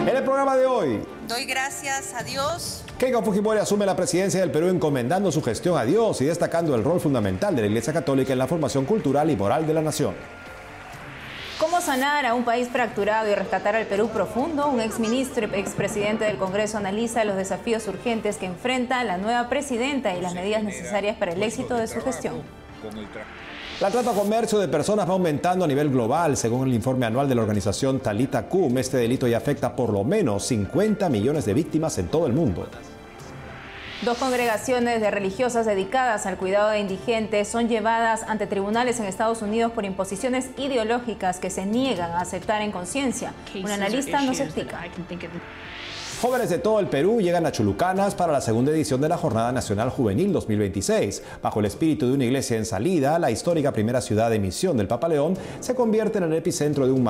En el programa de hoy, doy gracias a Dios. Keiko Fujimori asume la presidencia del Perú encomendando su gestión a Dios y destacando el rol fundamental de la Iglesia Católica en la formación cultural y moral de la nación. ¿Cómo sanar a un país fracturado y rescatar al Perú profundo? Un exministro y expresidente del Congreso analiza los desafíos urgentes que enfrenta la nueva presidenta y las medidas necesarias para el éxito de su gestión. La trata o comercio de personas va aumentando a nivel global. Según el informe anual de la organización Talitha Kum, este delito ya afecta por lo menos 50 millones de víctimas en todo el mundo. 2 congregaciones de religiosas dedicadas al cuidado de indigentes son llevadas ante tribunales en Estados Unidos por imposiciones ideológicas que se niegan a aceptar en conciencia. Un analista nos explica. Jóvenes de todo el Perú llegan a Chulucanas para la segunda edición de la Jornada Nacional Juvenil 2026. Bajo el espíritu de una iglesia en salida, la histórica primera ciudad de misión del Papa León se convierte en el epicentro de un